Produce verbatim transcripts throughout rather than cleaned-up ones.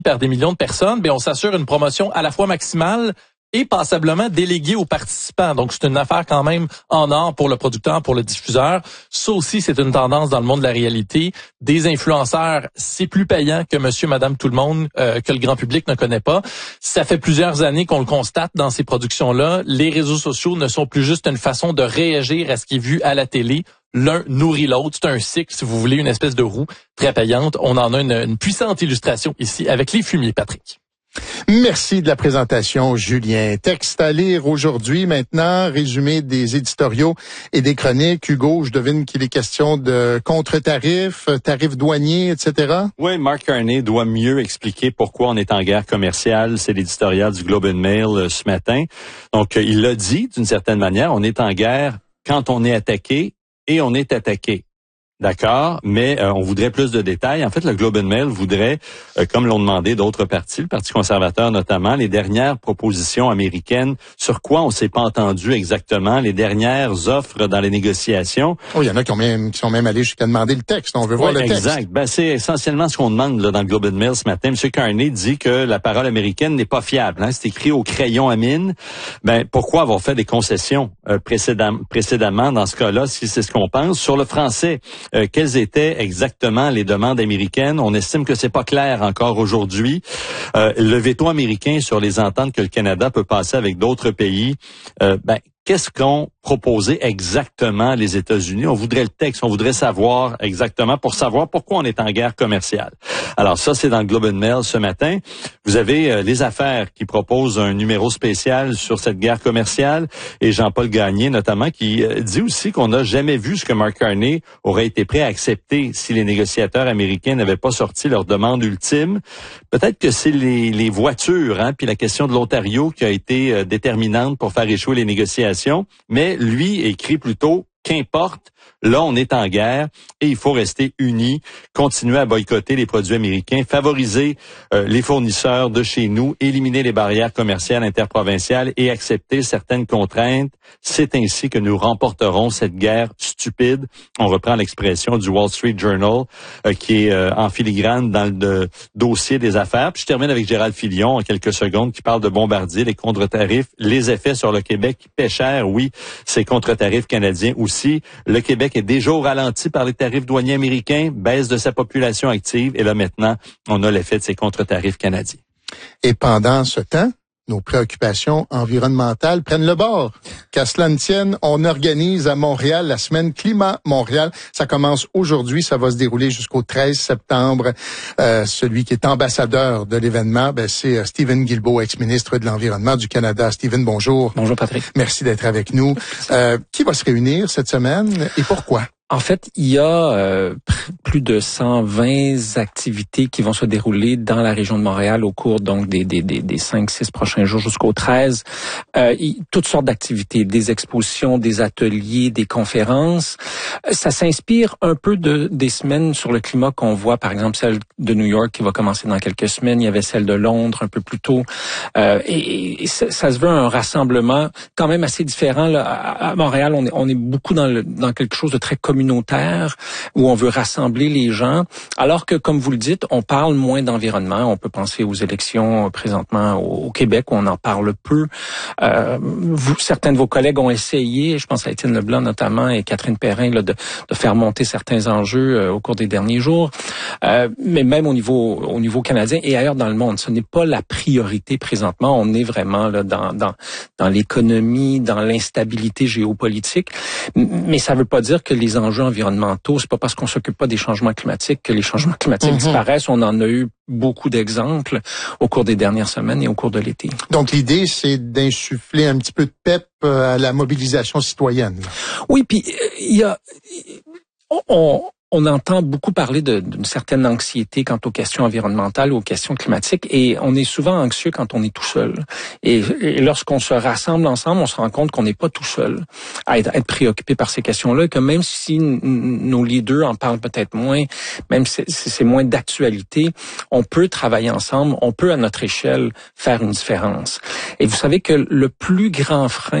par des millions de personnes, bien, on s'assure une promotion à la fois maximale et passablement déléguée aux participants. Donc, c'est une affaire quand même en or pour le producteur, pour le diffuseur. Ça aussi, c'est une tendance dans le monde de la réalité. Des influenceurs, c'est plus payant que monsieur, madame, tout le monde, euh, que le grand public ne connaît pas. Ça fait plusieurs années qu'on le constate dans ces productions-là. Les réseaux sociaux ne sont plus juste une façon de réagir à ce qui est vu à la télé. L'un nourrit l'autre. C'est un cycle, si vous voulez, une espèce de roue très payante. On en a une, une puissante illustration ici avec les fumiers, Patrick. Merci de la présentation, Julien. Texte à lire aujourd'hui, maintenant, résumé des éditoriaux et des chroniques. Hugo, je devine qu'il est question de contre-tarifs, tarifs douaniers, et cetera. Oui, Mark Carney doit mieux expliquer pourquoi on est en guerre commerciale. C'est l'éditorial du Globe and Mail euh, ce matin. Donc, euh, il l'a dit d'une certaine manière, on est en guerre quand on est attaqué et on est attaqué. D'accord, mais euh, on voudrait plus de détails. En fait, le Globe and Mail voudrait, euh, comme l'ont demandé d'autres partis, le Parti conservateur notamment, les dernières propositions américaines sur quoi on s'est pas entendu exactement, les dernières offres dans les négociations. Oh, il y en a qui, ont même, qui sont même allés jusqu'à demander le texte. On veut voir Oui, le texte. Exact. Ben, c'est essentiellement ce qu'on demande là, dans le Globe and Mail ce matin. M. Carney dit que la parole américaine n'est pas fiable. Hein? C'est écrit au crayon à mine. Ben, pourquoi avoir fait des concessions euh, précédem- précédemment dans ce cas-là, si c'est ce qu'on pense? Sur le français, Euh, quelles étaient exactement les demandes américaines? On estime que c'est pas clair encore aujourd'hui. Euh, le veto américain sur les ententes que le Canada peut passer avec d'autres pays, euh, ben, qu'est-ce qu'ont proposé exactement les États-Unis? On voudrait le texte, on voudrait savoir exactement pour savoir pourquoi on est en guerre commerciale. Alors ça, c'est dans le Globe and Mail ce matin. Vous avez euh, Les Affaires qui proposent un numéro spécial sur cette guerre commerciale et Jean-Paul Gagné notamment qui euh, dit aussi qu'on n'a jamais vu ce que Mark Carney aurait été prêt à accepter si les négociateurs américains n'avaient pas sorti leur demande ultime. Peut-être que c'est les, les voitures, hein, puis la question de l'Ontario qui a été euh, déterminante pour faire échouer les négociations. Mais lui écrit plutôt qu'importe, là on est en guerre et il faut rester unis, continuer à boycotter les produits américains, favoriser euh, les fournisseurs de chez nous, éliminer les barrières commerciales interprovinciales et accepter certaines contraintes. C'est ainsi que nous remporterons cette guerre stupide. On reprend l'expression du Wall Street Journal euh, qui est euh, en filigrane dans le de, dossier des affaires. Puis je termine avec Gérald Filion en quelques secondes qui parle de Bombardier, les contre-tarifs, les effets sur le Québec qui paie cher, oui, ces contre-tarifs canadiens aussi. Le Québec est déjà au ralenti par les tarifs douaniers américains, baisse de sa population active, et là maintenant, on a l'effet de ces contre-tarifs canadiens. Et pendant ce temps, nos préoccupations environnementales prennent le bord. Qu'à cela ne tienne, on organise à Montréal la semaine Climat Montréal. Ça commence aujourd'hui, ça va se dérouler jusqu'au treize septembre. Euh, celui qui est ambassadeur de l'événement, ben, c'est euh, Stephen Guilbeault, ex-ministre de l'Environnement du Canada. Stephen, bonjour. Bonjour Patrick. Merci d'être avec nous. Euh, qui va se réunir cette semaine et pourquoi? En fait, il y a euh, plus de cent vingt activités qui vont se dérouler dans la région de Montréal au cours donc des des des, des cinq six prochains jours jusqu'au treize. Euh, y, toutes sortes d'activités, des expositions, des ateliers, des conférences. Ça s'inspire un peu de des semaines sur le climat qu'on voit, par exemple celle de New York qui va commencer dans quelques semaines. Il y avait celle de Londres un peu plus tôt. Euh, et, et ça, ça se veut un rassemblement quand même assez différent. Là. À, à Montréal, on est on est beaucoup dans le dans quelque chose de très communautaire communautaire où on veut rassembler les gens, alors que, comme vous le dites, on parle moins d'environnement. On peut penser aux élections présentement au, au Québec où on en parle peu. Euh, vous, certains de vos collègues ont essayé, je pense à Étienne Leblanc notamment et Catherine Perrin, là, de, de faire monter certains enjeux euh, au cours des derniers jours. Euh, mais même au niveau au niveau canadien et ailleurs dans le monde, ce n'est pas la priorité présentement. On est vraiment là dans dans dans l'économie, dans l'instabilité géopolitique. Mais ça ne veut pas dire que les enjeux environnementaux, c'est pas parce qu'on s'occupe pas des changements climatiques que les changements climatiques mm-hmm. disparaissent. On en a eu beaucoup d'exemples au cours des dernières semaines et au cours de l'été. Donc l'idée, c'est d'insuffler un petit peu de pep à la mobilisation citoyenne. Oui, puis il y a on On entend beaucoup parler de, d'une certaine anxiété quant aux questions environnementales ou aux questions climatiques et on est souvent anxieux quand on est tout seul. Et, et lorsqu'on se rassemble ensemble, on se rend compte qu'on n'est pas tout seul à être, à être préoccupé par ces questions-là et que même si n- nos leaders en parlent peut-être moins, même si c'est moins d'actualité, on peut travailler ensemble, on peut à notre échelle faire une différence. Et vous savez que le plus grand frein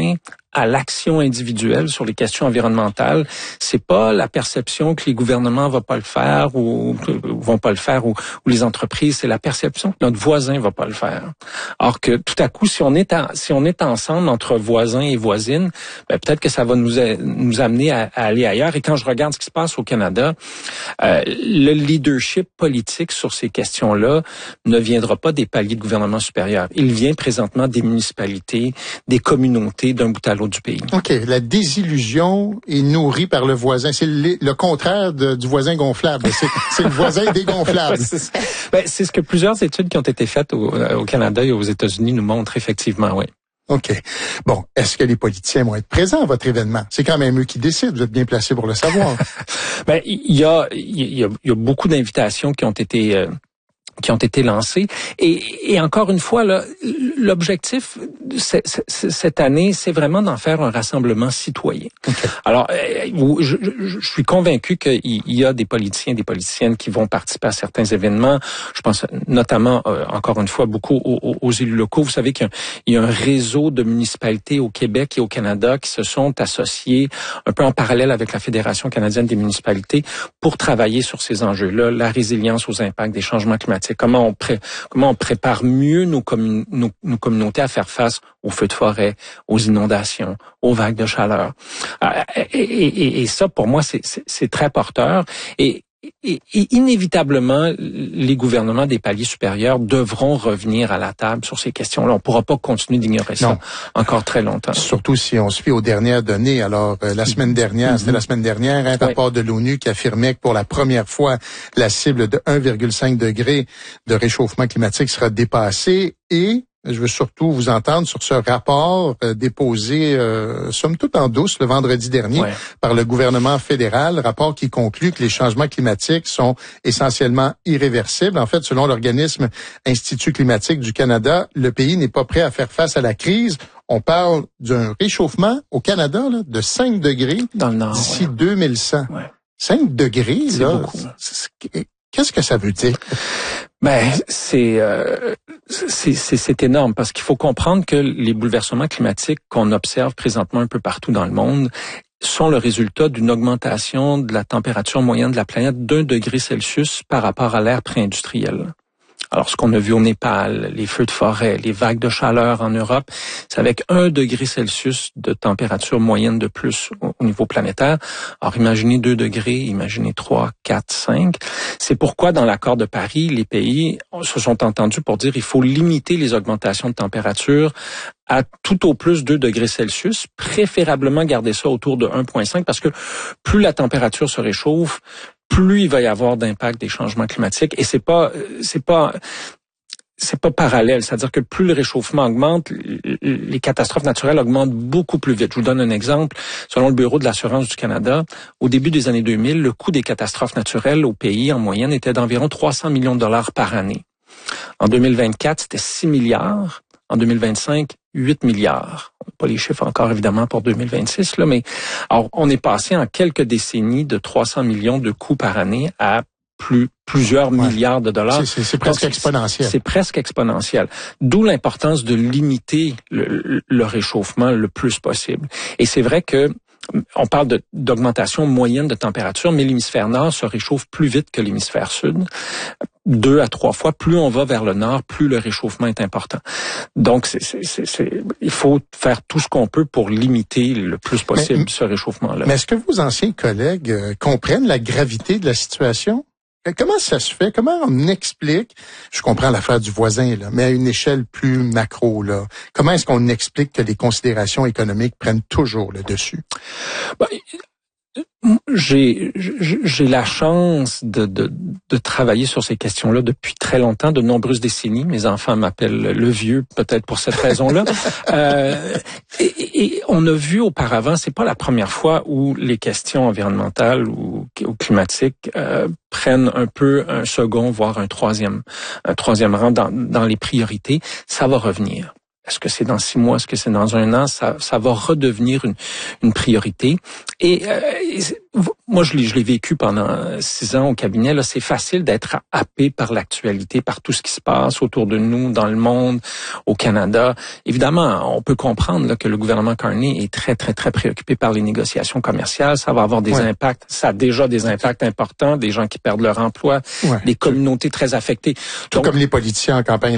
à l'action individuelle sur les questions environnementales, c'est pas la perception que les gouvernements vont pas le faire ou vont pas le faire ou, ou les entreprises, c'est la perception que notre voisin va pas le faire. Alors que tout à coup, si on est en, si on est ensemble entre voisins et voisines, ben peut-être que ça va nous a, nous amener à, à aller ailleurs. Et quand je regarde ce qui se passe au Canada, euh, le leadership politique sur ces questions-là ne viendra pas des paliers de gouvernement supérieur. Il vient présentement des municipalités, des communautés d'un bout à l'autre du pays. OK. La désillusion est nourrie par le voisin. C'est le, le contraire de, du voisin gonflable. C'est, c'est le voisin dégonflable. c'est, ben, c'est ce que plusieurs études qui ont été faites au, au Canada et aux États-Unis nous montrent effectivement, oui. OK. Bon, est-ce que les politiciens vont être présents à votre événement? C'est quand même eux qui décident. Vous êtes bien placés pour le savoir. ben, il y a, il y a, il y a beaucoup d'invitations qui ont été... Euh, qui ont été lancés. Et, et encore une fois, là, l'objectif c'est, c'est, cette année, c'est vraiment d'en faire un rassemblement citoyen. Okay. Alors, je, je, je suis convaincu qu'il y a des politiciens, des politiciennes qui vont participer à certains événements. Je pense notamment, euh, encore une fois, beaucoup aux, aux élus locaux. Vous savez qu'il y a un réseau de municipalités au Québec et au Canada qui se sont associés un peu en parallèle avec la Fédération canadienne des municipalités pour travailler sur ces enjeux-là, la résilience aux impacts des changements climatiques. Comment on, pré, comment on prépare mieux nos, commun, nos, nos communautés à faire face aux feux de forêt, aux inondations, aux vagues de chaleur. Et, et, et, et ça, pour moi, c'est, c'est, c'est très porteur. Et, et, et inévitablement, les gouvernements des paliers supérieurs devront revenir à la table sur ces questions-là. On ne pourra pas continuer d'ignorer ça non. encore très longtemps. Surtout si on se fie aux dernières données. Alors, euh, la semaine dernière, mm-hmm. c'était la semaine dernière, un rapport oui. de l'ONU qui affirmait que pour la première fois, la cible de un virgule cinq degré de réchauffement climatique sera dépassée et je veux surtout vous entendre sur ce rapport euh, déposé, euh, somme toute en douce, le vendredi dernier, ouais. par le gouvernement fédéral, rapport qui conclut que les changements climatiques sont essentiellement irréversibles. En fait, selon l'organisme Institut climatique du Canada, le pays n'est pas prêt à faire face à la crise. On parle d'un réchauffement au Canada là, de cinq degrés dans le Nord, d'ici ouais. deux mille cent. Ouais. cinq degrés, c'est là, beaucoup. C'est, qu'est-ce que ça veut dire? Ben, c'est, euh, c'est, c'est, c'est énorme parce qu'il faut comprendre que les bouleversements climatiques qu'on observe présentement un peu partout dans le monde sont le résultat d'une augmentation de la température moyenne de la planète d'un degré Celsius par rapport à l'ère pré-industrielle. Alors, ce qu'on a vu au Népal, les feux de forêt, les vagues de chaleur en Europe, c'est avec un degré Celsius de température moyenne de plus au niveau planétaire. Alors, imaginez deux degrés, imaginez trois, quatre, cinq. C'est pourquoi, dans l'accord de Paris, les pays se sont entendus pour dire qu'il faut limiter les augmentations de température à tout au plus deux degrés Celsius, préférablement garder ça autour de un virgule cinq parce que plus la température se réchauffe, plus il va y avoir d'impact des changements climatiques et c'est pas c'est pas c'est pas parallèle, c'est-à-dire que plus le réchauffement augmente, les catastrophes naturelles augmentent beaucoup plus vite. Je vous donne un exemple. Selon le Bureau de l'assurance du Canada, au début des années deux mille, le coût des catastrophes naturelles au pays en moyenne était d'environ trois cents millions de dollars par année. En deux mille vingt-quatre, c'était six milliards. En deux mille vingt-cinq, huit milliards. On n'a pas les chiffres encore, évidemment, pour deux mille vingt-six, là, mais alors, on est passé en quelques décennies de trois cents millions de coûts par année à plus, plusieurs ouais. milliards de dollars. C'est, c'est, c'est presque Donc, exponentiel. C'est, c'est presque exponentiel. D'où l'importance de limiter le, le réchauffement le plus possible. Et c'est vrai que on parle de, d'augmentation moyenne de température, mais l'hémisphère nord se réchauffe plus vite que l'hémisphère sud. Deux à trois fois, plus on va vers le nord, plus le réchauffement est important. Donc, c'est, c'est, c'est, c'est, il faut faire tout ce qu'on peut pour limiter le plus possible mais, ce réchauffement-là. Mais est-ce que vos anciens collègues euh, comprennent la gravité de la situation? Comment ça se fait? Comment on explique? Je comprends l'affaire du voisin, là, mais à une échelle plus macro, là. Comment est-ce qu'on explique que les considérations économiques prennent toujours le dessus? Ben, J'ai, j'ai la chance de, de, de travailler sur ces questions-là depuis très longtemps, de nombreuses décennies. Mes enfants m'appellent le vieux, peut-être pour cette raison-là. euh, et, et on a vu auparavant, c'est pas la première fois où les questions environnementales ou, ou climatiques euh, prennent un peu un second, voire un troisième, un troisième rang dans, dans les priorités. Ça va revenir. Est-ce que c'est dans six mois? Est-ce que c'est dans un an? Ça, ça va redevenir une, une priorité. Et, euh, et moi, je l'ai, je l'ai vécu pendant six ans au cabinet. Là, c'est facile d'être happé par l'actualité, par tout ce qui se passe autour de nous, dans le monde, au Canada. Évidemment, on peut comprendre là, que le gouvernement Carney est très, très, très préoccupé par les négociations commerciales. Ça va avoir des ouais. impacts. Ça a déjà des impacts importants. Des gens qui perdent leur emploi, ouais. des communautés très affectées. Tout Donc, comme les politiciens en campagne